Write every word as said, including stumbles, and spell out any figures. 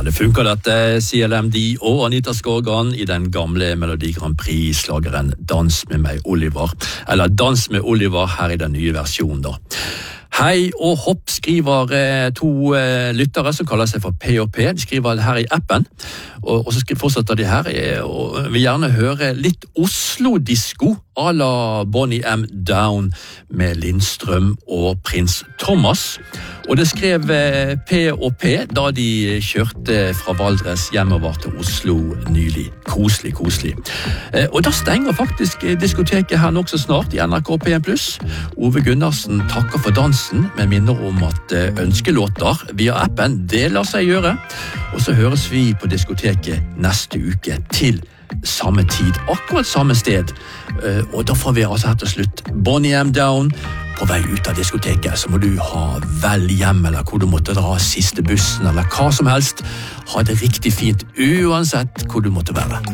det funker dette, C L M D og Anita Skorgan i den gamle Melodi Grand Prix-slageren Dans med meg, Oliver. Eller Dans med Oliver her i den nye versjonen da. Hei og hopp skriver eh, to eh, lyttere som kaller seg for P og P. De skriver her i appen, og, og så skriver, fortsetter de her, eh, og vil gjerne høre litt Oslo-disco à la Bonnie M. Down med Lindstrøm og Prins Thomas. Og det skrev eh, P og P da de kjørte fra Valdres hjemover til Oslo nylig. Koselig, koselig. Eh, og da stenger faktisk diskoteket her nok så snart i N R K P en pluss. Ove Gunnarsen takker for dansen, men minner om at ønskelåter via appen deler seg gjøre. Og så høres vi på diskoteket neste uke til samme tid, akkurat samme sted. Og da får vi altså her til slutt Bonnie M. Down på vei ut av diskoteket. Så må du ha vel hjem, eller hvor du måtte dra siste bussen, eller hva som helst. Ha det riktig fint uansett hvor du måtte være.